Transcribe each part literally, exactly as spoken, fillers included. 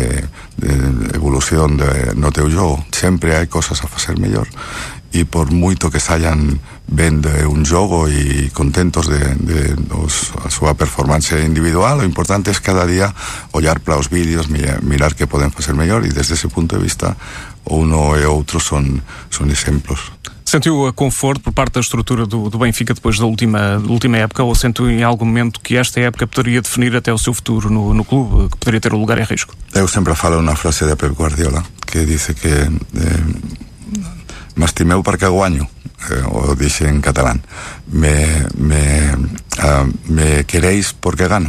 de, de evolución de, no teu jogo. Sempre hai cosas a facer mellor, e por moito que saian ben de un jogo e contentos de, de os, a súa performance individual, o importante é cada día ollar para os vídeos, mirar que poden facer mellor, e desde ese punto de vista uno e outro son, son exemplos. Sentiu a conforto por parte da estrutura do, do Benfica depois da última, da última época, ou sentiu em algum momento que esta época poderia definir até o seu futuro no, no clube, que poderia ter um lugar em risco? Eu sempre falo unha frase de Pep Guardiola que dice que eh, mastimeu perquè guanyo, eh, o dixe en catalán, me, me, uh, me queréis porque gano.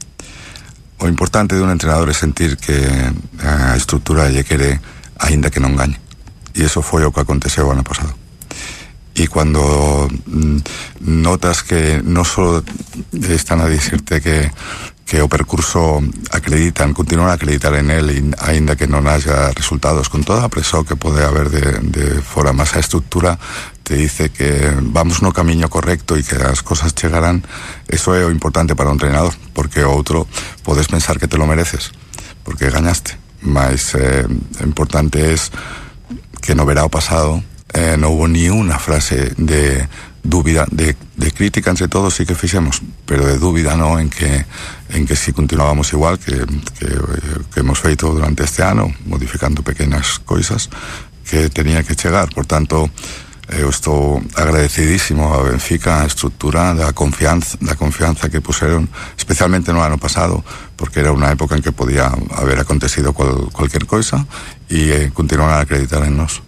O importante de un entrenador é sentir que a estrutura lle quere aínda que non gañe, e iso foi o que aconteceu o ano pasado. E cando mm, notas que non só están a dicirte que que o percurso acreditan, continúan a acreditar en él, e aínda que non haya resultados, con toda a presión que pode haber de, de fora, máis a estrutura te dice que vamos no camiño correcto e que as cosas chegarán. Eso é o importante para un entrenador, porque o outro podes pensar que te lo mereces porque gañaste, mas eh, o importante es que no verá o pasado eh, non hubo ni unha frase de dúbida, de, de crítica entre todos sí que fixemos, pero de dúbida no en que en que si continuábamos igual que, que, que hemos feito durante este ano, modificando pequenas coisas que tenía que chegar. Por tanto, eu estou agradecidísimo a Benfica, a estrutura, da confianza, da confianza que puseron, especialmente no ano pasado, porque era unha época en que podía haber acontecido cual, cualquier coisa, e eh, continuaron a acreditar en nós.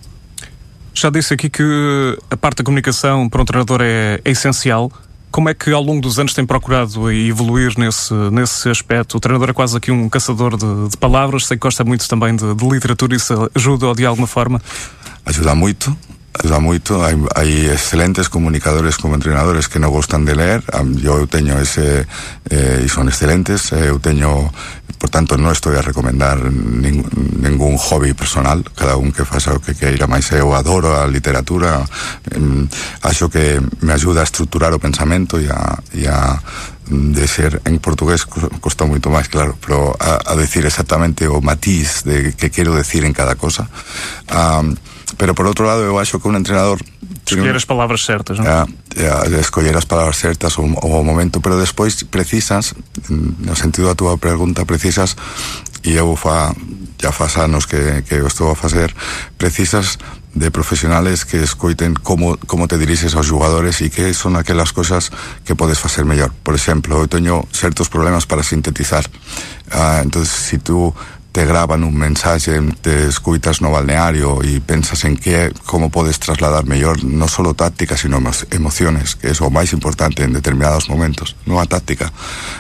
Já disse aqui que a parte da comunicação para um treinador é, é essencial. Como é que ao longo dos anos tem procurado evoluir nesse, nesse aspecto? O treinador é quase aqui um caçador de, de palavras, sei que gosta muito também de, de literatura, isso ajuda de alguma forma? Ajuda muito. Ajuda moito, hai, hai excelentes comunicadores como entrenadores que non gostan de ler. Eu teño ese eh, e son excelentes. Eu teño, por tanto, non estou a recomendar ning, ningún hobby personal, cada un que faça o que queira, máis eu adoro a literatura. eh, acho que me ajuda a estruturar o pensamento e a, e a de ser, en portugués costa moito máis, claro, pero a, a decir exactamente o matiz de que quero decir en cada cosa. um, Pero por outro lado eu acho que un entrenador escoller as palavras certas, non? É, é, escoller as palavras certas o, o momento, pero despois precisas, no sentido da túa pregunta, precisas, e eu fa, já faz anos que, que eu estou a facer, precisas de profesionales que escoiten como, como te dirixes aos jugadores e que son aquelas cosas que podes facer mellor. Por exemplo, eu teño certos problemas para sintetizar, uh, entonces si tú te graban un mensaxe, te escuitas no balneario e pensas en que, como podes trasladar mellor non só táctica, sino emociones, que é o máis importante en determinados momentos, non a táctica,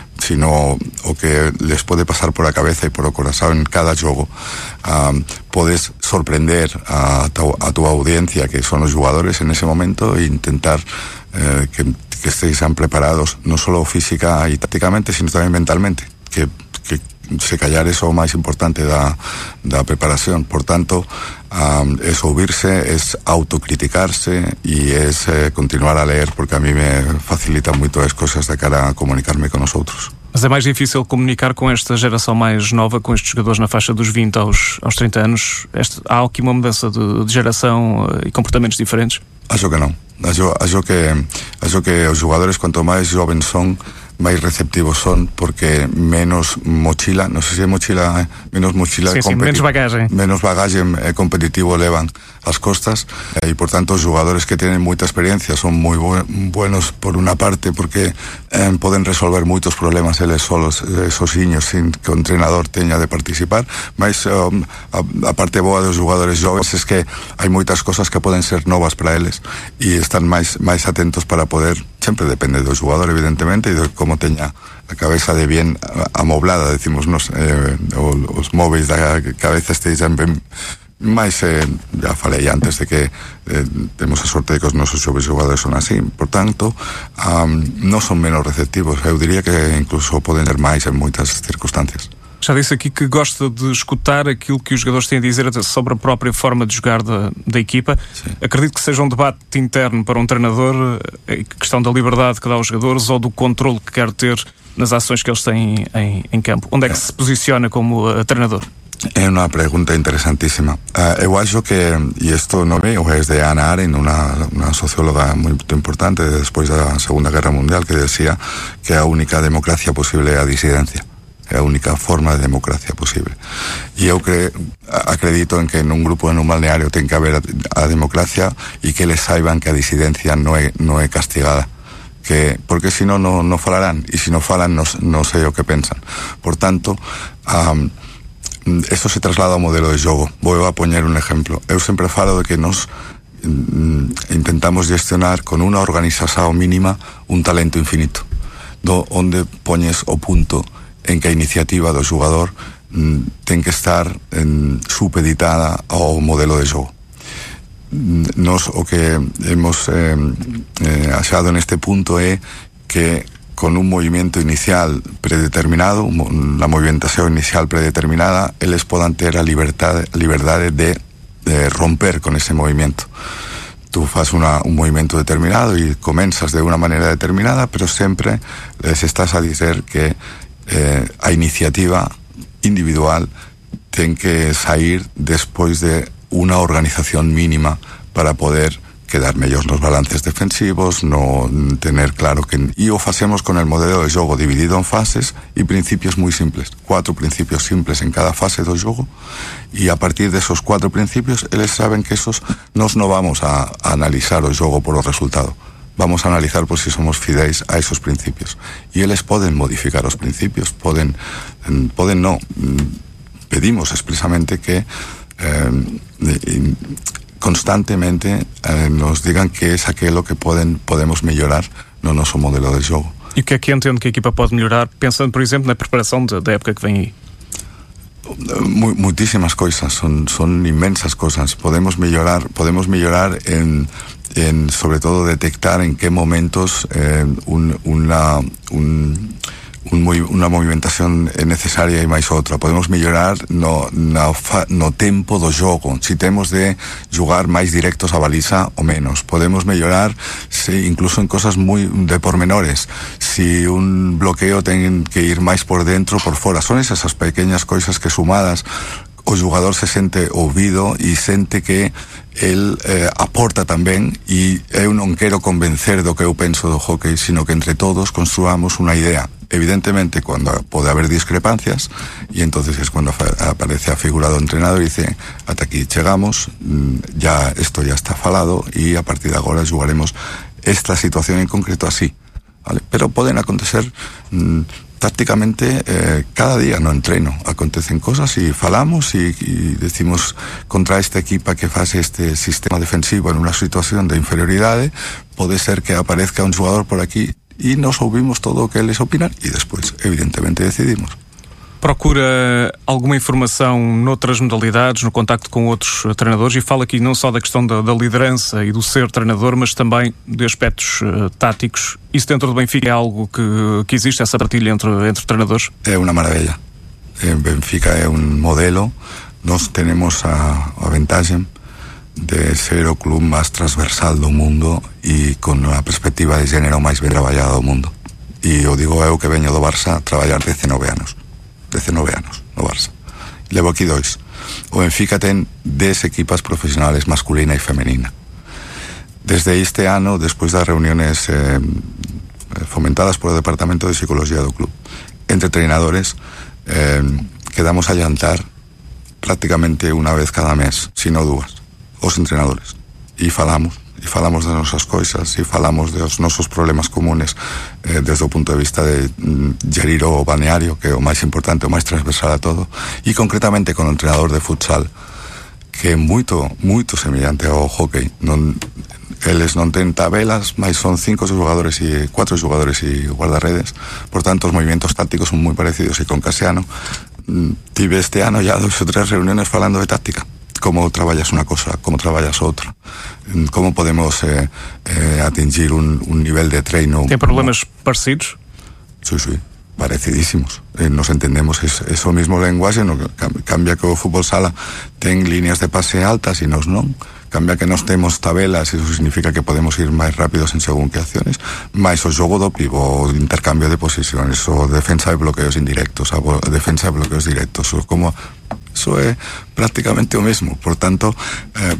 sino o que les pode pasar por a cabeza e por o corazón en cada xogo. Um, podes sorprender a, a túa audiencia, que son os jugadores en ese momento, e intentar eh, que, que estén preparados non só física e tácticamente, sino tamén mentalmente, que, que se callar eso o máis importante da, da preparación. Por tanto, um, es ouvirse, es autocriticarse e es eh, continuar a leer, porque a mí me facilita moito as cosas de cara a comunicarme con os outros. Mas é mais difícil comunicar com esta geração mais nova, com estes jogadores na faixa dos vinte aos, aos trinta anos? Este, há aqui uma mudança de, de geração e comportamentos diferentes? Acho que non. Acho, acho, que, acho que os jogadores, quanto máis jovens son, máis receptivos son, porque menos mochila, non sei se é mochila, menos mochila, sí, sí, menos bagaxe, menos bagaxe eh, competitivo levan as costas, e eh, por tanto os jugadores que tienen moita experiencia son moi bu buenos por unha parte, porque eh, poden resolver moitos problemas eles solos, eh, sosiños, sin que o entrenador teña de participar. Mas um, a, a parte boa dos jugadores jovens es que hai moitas cosas que poden ser novas para eles e están máis máis atentos para poder, sempre depende do jugador evidentemente e de como teña a cabeza de bien amoblada, decimos nos, eh, os móveis da cabeza esteixan ben máis, eh, já falei antes de que eh, temos a sorte de que os nosos xoves xogadores son así, por tanto um, non son menos receptivos, eu diría que incluso poden ser máis en moitas circunstancias. Já disse aqui que gosta de escutar aquilo que os jogadores têm a dizer sobre a própria forma de jogar da, da equipa. Sim. Acredito que seja um debate interno para um treinador, a questão da liberdade que dá aos jogadores ou do controle que quer ter nas ações que eles têm em, em campo. Onde é que é. se posiciona como uh, treinador? É unha pregunta interesantísima. Uh, eu acho que, e isto non é, é de Hannah Arendt, unha, unha socióloga moi importante despois da Segunda Guerra Mundial, que decía que a única democracia posible é a disidencia. É a única forma de democracia posible. E eu cre, acredito en que nun grupo, en un balneario, ten que haber a, a democracia e que les saiban que a disidencia non é, non é castigada. Que, porque si non, non falarán, e se non falan, non, non sei o que pensan. Por tanto, um, esto se traslada ao modelo de xogo. Vou a poñer un exemplo. Eu sempre falo de que nos mm, intentamos gestionar con unha organización mínima un talento infinito, do onde poñes o punto en que a iniciativa do xogador mm, ten que estar en, supeditada ao modelo de xogo. Nos o que hemos eh, eh, achado neste punto é que con un movimiento inicial predeterminado, una movimentación inicial predeterminada, eles podan ter a libertad, liberdade de, de romper con ese movimiento. Tú fas una, un movimiento determinado e comenzas de una manera determinada, pero sempre les estás a dizer que eh, a iniciativa individual ten que sair despois de unha organización mínima para poder quedar mellor nos balances defensivos, no tener claro que... E o facemos con el modelo de xogo dividido en fases e principios moi simples. Cuatro principios simples en cada fase do xogo, e a partir de esos cuatro principios, eles saben que esos nos no vamos a, a analizar o xogo por o resultado. Vamos a analizar por si somos fideis a esos principios. E eles poden modificar os principios, poden, poden no. Pedimos expresamente que eh, constantemente eh, nos digan que es aquilo que poden, podemos mellorar no noso modelo de xogo. E o que é que entende que a equipa pode melhorar, pensando, por exemplo, na preparação de, da época que vem aí? Mu muitísimas coisas, son, son inmensas cosas. Podemos mellorar, podemos mellorar en, en sobre todo detectar en qué momentos eh, un, una, un, un, una movimentación é necesaria e máis outra. Podemos mellorar no, no, no tempo do xogo, si temos de xogar máis directos a baliza ou menos. Podemos mellorar si, incluso en cosas moi de pormenores, si un bloqueo ten que ir máis por dentro ou por fora. Son esas pequeñas coisas que sumadas o xogador se sente ouvido e sente que el eh, aporta tamén, e eu non quero convencer do que eu penso do hockey, sino que entre todos construamos unha idea. Evidentemente, cuando pode haber discrepancias, y entonces es cuando aparece a figura do entrenador y dice, ata aquí chegamos, ya esto ya está falado, y a partir de agora xogaremos esta situación en concreto así, ¿vale? Pero poden acontecer mmm, tácticamente eh, cada día no entreno acontecen cosas y falamos y, y decimos contra esta equipa que faz este sistema defensivo en una situación de inferioridade, pode ser que aparezca un xogador por aquí e nos ouvimos todo o que eles opinan e despois, evidentemente, decidimos. Procura alguma informação noutras modalidades, no contacto com outros treinadores, e fala aqui não só da questão da, da liderança e do ser treinador, mas também de aspectos uh, táticos. Isso dentro do Benfica é algo que, que existe, essa partilha entre, entre treinadores? É uma maravilha. En Benfica é um modelo. Nós temos a, a vantagem de ser o club máis transversal do mundo e con a perspectiva de género máis ben traballada do mundo. E o digo eu que veño do Barça a traballar dezenove anos. dezenove anos no Barça. Levo aquí dois. O Benfica ten dez equipas profesionales masculina e femenina. Desde este ano, despois das reuniones eh, fomentadas por o Departamento de Psicología do club, entre treinadores, eh, quedamos a llantar prácticamente unha vez cada mes, sino dúas, os entrenadores. E falamos, e falamos das nosas coisas, e falamos dos nosos problemas comunes eh, desde o punto de vista de mm, gerir o balneario, que é o máis importante, o máis transversal a todo, e concretamente con o entrenador de futsal, que é moito, moito semellante ao hockey. Non, eles non ten tabelas, mas son cinco xogadores e cuatro xogadores e guardarredes, por tanto os movimentos tácticos son moi parecidos, e con Casiano mm, tive este ano ya dos ou tres reuniones falando de táctica. Como traballas unha cosa, como traballas outra, como podemos eh, eh, atingir un, un nivel de treino. Tem problemas como... parecidos? Sí, sí, parecidísimos. Eh, nos entendemos, es, es o mismo lenguaje, no, cambia que o fútbol sala ten líneas de pase altas e nos non. Cambia que nos temos tabelas, eso significa que podemos ir máis rápidos en según que acciones, máis o xogo do pivo, o intercambio de posiciones, o defensa de bloqueos indirectos, a defensa de bloqueos directos, o como eso é prácticamente o mesmo. Por tanto, eh,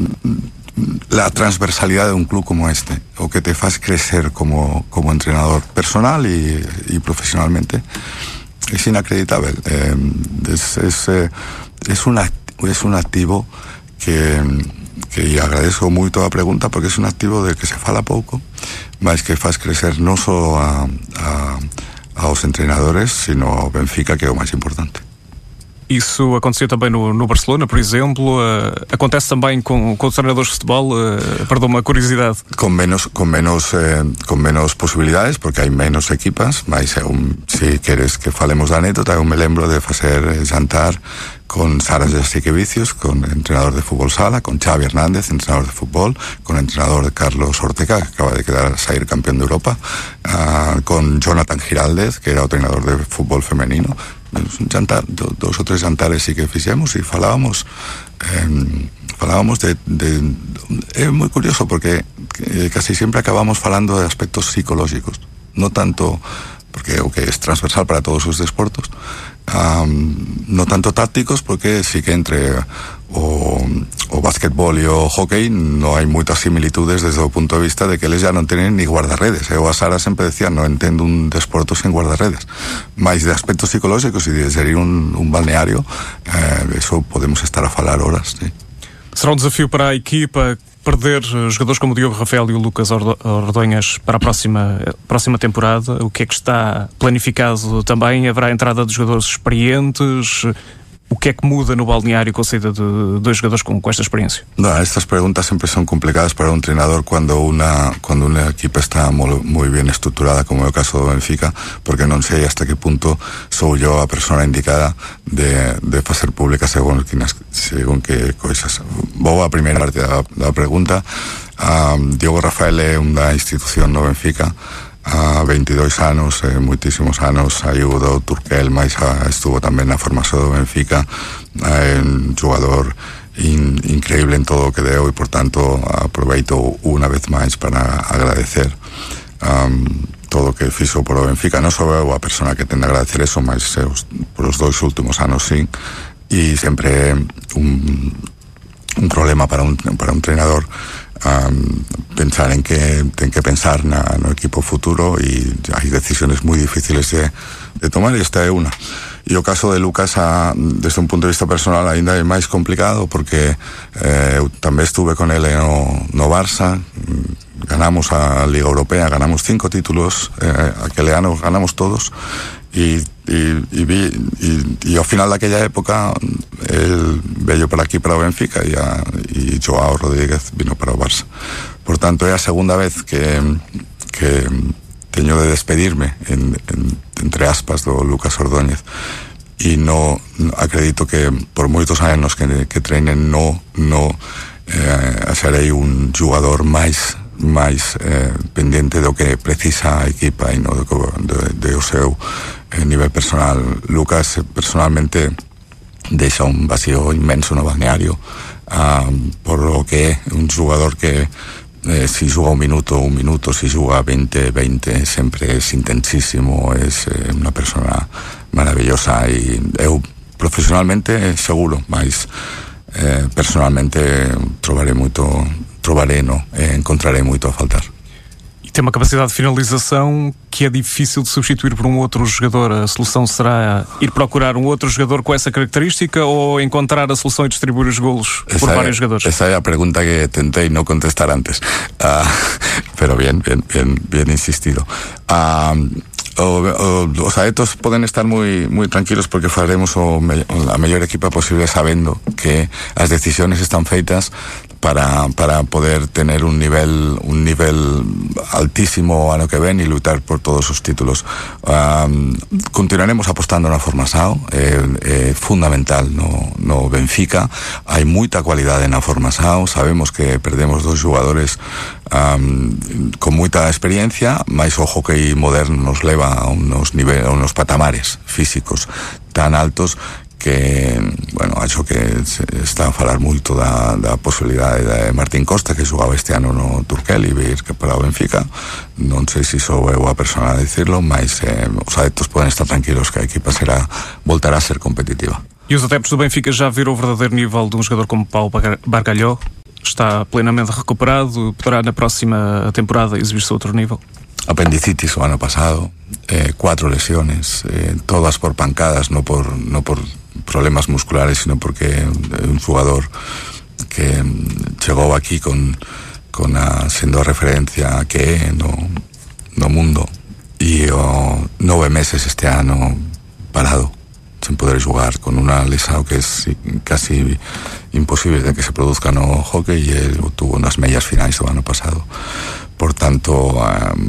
la transversalidad de un club como este, o que te faz crecer como, como entrenador personal y, y profesionalmente, es inacreditable. Eh, es, es, eh, es, un, es un activo que, que agradezco moito a pregunta, porque es un activo del que se fala pouco, mas que faz crecer non só a, a, aos entrenadores, sino ao Benfica, que é o máis importante. Isso aconteceu também no, no Barcelona, por exemplo. Uh, acontece também com, com os treinadores de futebol? Uh, perdão, uma curiosidade. Con menos, con menos, eh, con menos posibilidades, porque hai menos equipas, mas é un, si queres que falemos da anécdota, eu me lembro de facer jantar con Saras de Siquevicios, con entrenador de fútbol sala, con Xavi Hernández, entrenador de fútbol, con entrenador de Carlos Ortega, que acaba de quedar sair campeón de Europa, uh, con Jonathan Giraldez, que era o treinador de fútbol femenino. Un jantar, do, dos ou tres jantares sí que fixemos e falábamos eh, falábamos de, de é moi curioso porque eh, casi sempre acabamos falando de aspectos psicológicos, no tanto porque o que es transversal para todos os desportos, um, no tanto tácticos, porque sí que entre o, o básquetbol e o hockey no hai moitas similitudes desde o punto de vista de que eles já non tenen ni guardarredes. Eu a Sara sempre decía, non entendo un desporto sen guardarredes, mais de aspectos psicológicos e de ser un, un balneario, eh, eso podemos estar a falar horas, sí. Será um desafio para a equipa perder jogadores como o Diogo Rafael e o Lucas Ordonhas para a próxima, próxima temporada? O que é que está planificado também? Haverá a entrada de jogadores experientes? O que é que muda no balneário com a saída de dois jogadores com, com esta experiência? No, estas preguntas siempre son complicadas para un entrenador cuando una cuando una equipa está muy, muy bien estructurada, como é o caso do Benfica, porque non sei hasta que punto sou yo a persona indicada de, de facer pública según, según que coisas. Vou a primeira parte da, da pregunta. Um, Diogo Rafael é unha institución no Benfica, a veintidós anos, eh, moitísimos anos, saiu do Turquel, mais a, estuvo tamén na formación do Benfica, eh, un jugador in, increíble en todo o que deu, e por tanto aproveito unha vez máis para agradecer um, todo o que fixo por o Benfica. Non só eu a persona que ten de agradecer eso, mas eh, os, por os dois últimos anos, sí, e sempre un, un problema para un, para un entrenador Um, pensar en que ten que pensar na, no equipo futuro, e hai decisiones moi difíciles de, de tomar, e esta é unha. E o caso de Lucas, a, desde un punto de vista personal, ainda é máis complicado, porque eh, eu tamén estuve con ele no, no Barça, ganamos a Liga Europea, ganamos cinco títulos, eh, aquele ano ganamos todos, e e, e, vi, e, e ao final daquella época el vello para aquí, para o Benfica, e, a, e Joao Rodríguez vino para o Barça. Por tanto, é a segunda vez que, que teño de despedirme en, en, entre aspas do Lucas Ordóñez, e no acredito que por moitos anos que, que treinen no, no eh, serei un jugador máis máis eh, pendente do que precisa a equipa e no do, de, de o seu eh, nivel personal. Lucas personalmente deixa un vacío inmenso no balneario, uh, por lo que é un jugador que eh, si juga un minuto, un minuto, si juga veinte, veinte, sempre es intensísimo, es eh, unha persona maravillosa, e eu profesionalmente seguro, mas eh, personalmente trovarei moito trovarei, no, eh, encontrarei moito a faltar. E tem uma capacidade de finalização que é difícil de substituir por um outro jogador. A solução será ir procurar um outro jogador com essa característica, ou encontrar a solução e distribuir os golos por esa vários é, jogadores? Esa é a pregunta que tentei non contestar antes, uh, pero bien, bien, bien, bien insistido. Uh, O, o, os adeptos poden estar moi moi tranquilos, porque faremos o, a mellor equipa posible, sabendo que as decisiones están feitas para, para poder tener un nivel un nivel altísimo ano que ven e lutar por todos os títulos. Um, continuaremos apostando na Formasao, é, é fundamental no, no Benfica. Hai moita cualidade na Formasao, sabemos que perdemos dos jugadores um, con moita experiencia, mais o hockey moderno nos leva a unos niveles, a unos patamares físicos tan altos que, bueno, acho que se está a falar moito da, da posibilidade de Martín Costa, que xogaba este ano no Turquel e vir que para o Benfica. Non sei se sou eu a persona a dicirlo, mas eh, os adeptos poden estar tranquilos que a equipa será, voltará a ser competitiva. E os adeptos do Benfica já viram o verdadeiro nível de um jogador como Pau Bargalhó? Está plenamente recuperado, poderá na próxima temporada exibir-se a outro nível? Apendicitis o ano pasado, eh, cuatro lesiones, eh, todas por pancadas, no por, no por problemas musculares, sino porque é un jugador que chegou aquí con, con a, sendo a referencia que é no, no mundo, e o nove meses este ano parado, sin poder jugar, con una lesión que es casi imposible de que se produzca no hockey, y él tuvo nas mellas finais do ano pasado. Por tanto, um,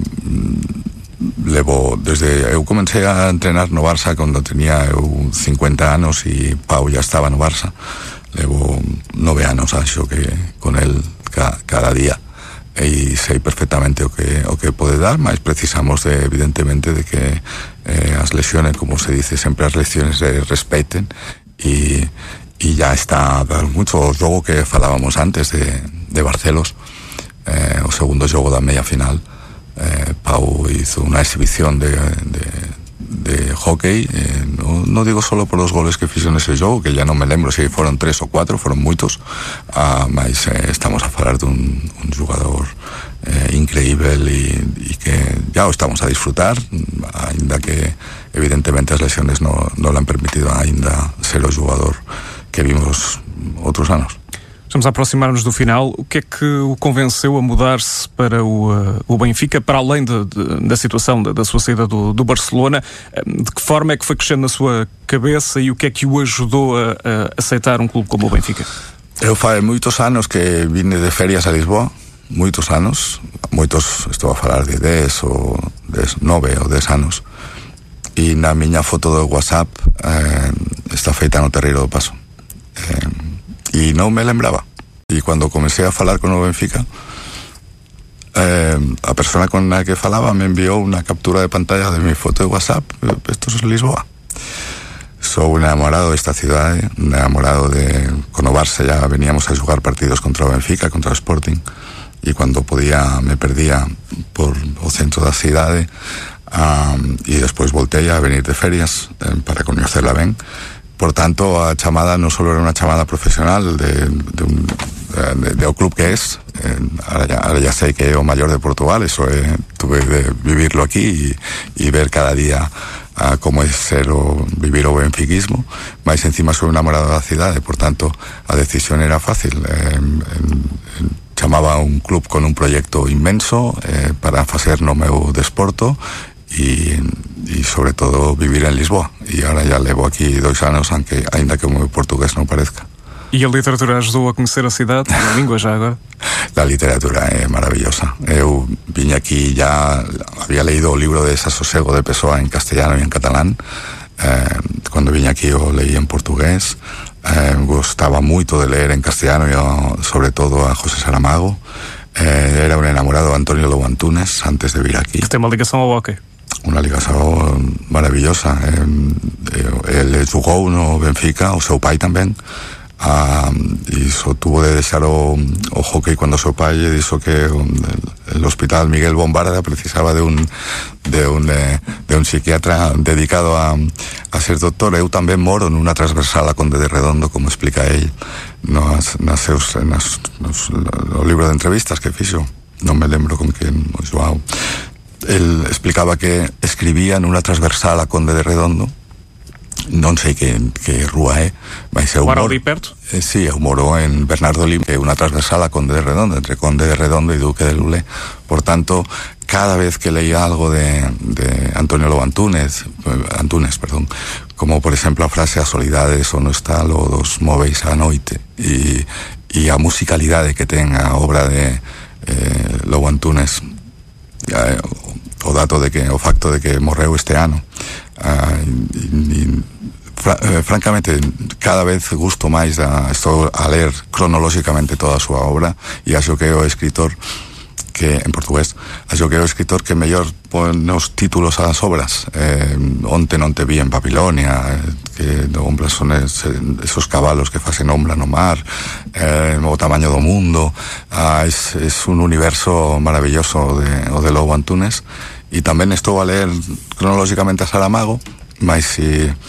levo desde eu comecei a entrenar no Barça cando tenía eu cincuenta anos e Pau ya estaba no Barça. Levo nove anos, acho que con el ca, cada día, e sei perfectamente o que o que pode dar, mas precisamos de, evidentemente, de que eh, as lesiones, como se dice sempre, as lesiones se respeten, e e ya está mucho o xogo que falábamos antes de, de Barcelos. Eh, o segundo xogo da media final, eh, Pau hizo una exhibición de, de, de hockey, eh, no, no digo solo por los goles que fixo nese xogo, que ya non me lembro se foron tres ou cuatro, foron moitos, ah, mas eh, estamos a falar dun un jugador eh, increíble, e, e que ya o estamos a disfrutar, ainda que evidentemente as lesiones no, no le han permitido ainda ser o jugador que vimos outros anos. Estamos a aproximar-nos do final. O que é que o convenceu a mudar-se para o, uh, o Benfica, para além de, de, da situação da, da sua saída do, do Barcelona? De que forma é que foi crescendo na sua cabeça e o que é que o ajudou a, a aceitar um clube como o Benfica? Eu fai moitos anos que vine de ferias a Lisboa, moitos anos, moitos, estou a falar de dez ou dez, nove ou dez anos, e na miña foto do WhatsApp eh, está feita no Terreiro do Paso. Eh, y no me lembraba, y cuando comencé a falar con o Benfica, eh, a persona con la que falaba me envió una captura de pantalla de mi foto de WhatsApp. Esto es Lisboa. Soy un enamorado de esta ciudad, un enamorado de... Con o Barça ya veníamos a jugar partidos contra o Benfica, contra o Sporting, y cuando podía me perdía por o centro da cidade, um, e despois voltei a venir de ferias eh, para coñecerla ben. Por tanto, a chamada non só era unha chamada profesional de, de, un, de, de o club que es, eh, ahora, ya, ahora ya sei que é o maior de Portugal, eso eh, tuve de vivirlo aquí e, e ver cada día uh, como é ser o, vivir o benfiquismo, mas encima sou enamorado da cidade, por tanto a decisión era fácil. Eh, en, en, chamaba a un club con un proyecto inmenso eh, para facer no meu desporto, e, e sobre todo vivir en Lisboa, e agora já levo aquí dois anos, aunque, ainda que o meu portugués non parezca. E a literatura ajudou a conhecer a cidade, a língua já agora? La literatura é maravillosa. Eu vine aquí, já había leído o libro de Desasosego de Pessoa en castellano e en catalán. Eh, cando vine aquí o leí en portugués. Eh, gostaba moito de leer en castellano, e sobre todo a José Saramago. Eh, era un enamorado de Antonio Lobo Antunes antes de vir aquí. Que ten unha ligación ao hockey. Unha ligación maravillosa. Eh, ele jugou no Benfica, o seu pai tamén, ah, e só tuvo de deixar o, o hockey cando o seu pai lle dixo que un, el, el hospital Miguel Bombarda precisaba de un de un, de, de un psiquiatra dedicado a, a ser doctor. Eu tamén moro nunha transversal a Conde de Redondo, como explica ele nas, nas seus, nas, nos, no libro de entrevistas que fixo, non me lembro con quen, o Joao. El explicaba que escribía nunha transversal a Conde de Redondo, non sei que, que rúa é, mas eu moro ali perto? Eh, sí, eu moro en Bernardo Lim, que é unha transversal a Conde de Redondo, entre Conde de Redondo e Duque de Lulé. Por tanto, cada vez que leía algo de, de Antonio Lobo Antunes, Antunes, perdón, como por exemplo a frase a solidade só non está lo dos móveis á noite, e, e a musicalidade que ten a obra de eh, Lobo Antunes, eh, o dato de que o facto de que morreu este ano, uh, e, e, fra, eh, francamente cada vez gusto máis da, estou a ler cronolóxicamente toda a súa obra, e acho que é o escritor que, en portugués, acho que é o escritor que mellor pon os títulos ás obras. eh, Onte non te vi en Babilonia, eh, que ombra son es, esos cabalos que facen ombra no mar, eh, o tamaño do mundo. Ah, es, es un universo maravilloso de, o de Lobo Antunes. E tamén estou a ler cronolóxicamente a Saramago, mas si,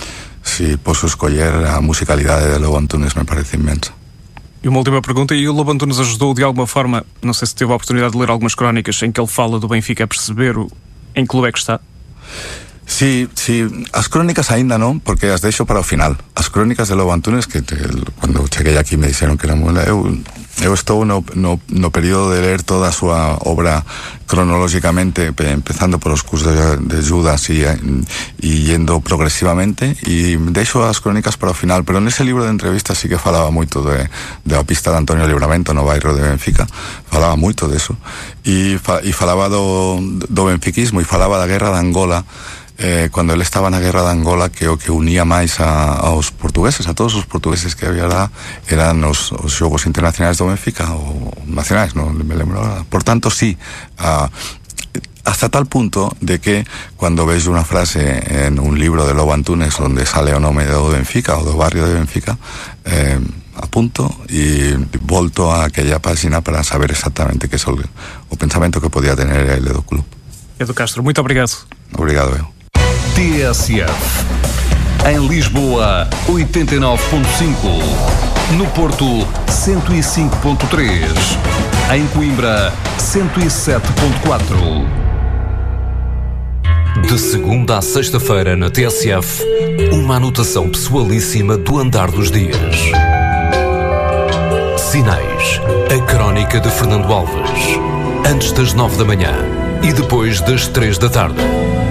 si posso escolher, a musicalidade de Lobo Antunes me parece inmensa. E uma última pergunta, e o Lobo Antunes ajudou de alguma forma, não sei se teve a oportunidade de ler algumas crónicas em que ele fala do Benfica, a perceber o, em que clube é que está? Sí, sí, as crónicas aínda non, porque as deixo para o final. As crónicas de Lobo Antunes, que te, cando cheguei aquí me dixeron que era moi... Eu, eu estou no, no, no período de ler toda a súa obra cronológicamente, empezando por os cursos de, de Judas e, e yendo progresivamente, e deixo as crónicas para o final, pero nese libro de entrevistas sí que falaba moito de, de a pista de Antonio Livramento no bairro de Benfica, falaba moito de eso, e, fa, e falaba do, do benfiquismo, e falaba da guerra de Angola. Eh, cuando él estaba na guerra de Angola, que o que unía máis a, aos portugueses, a todos os portugueses que había lá, eran os, os xogos internacionais do Benfica, ou nacionais, non me lembro ahora. Por tanto, sí, a, hasta tal punto de que cuando veis unha frase en un libro de Lobo Antunes onde sale o nome do Benfica ou do barrio de Benfica, eh, apunto e volto a aquella página para saber exactamente que é o, o pensamento que podía tener ele do club. Edu Castro, muito obrigado. Obrigado, eu. T S F. Em Lisboa, oitenta e nove ponto cinco. No Porto, cento e cinco ponto três. Em Coimbra, cento e sete ponto quatro. De segunda à sexta-feira na T S F, uma anotação pessoalíssima do andar dos dias. Sinais. A crónica de Fernando Alves. Antes das nove da manhã e depois das três da tarde.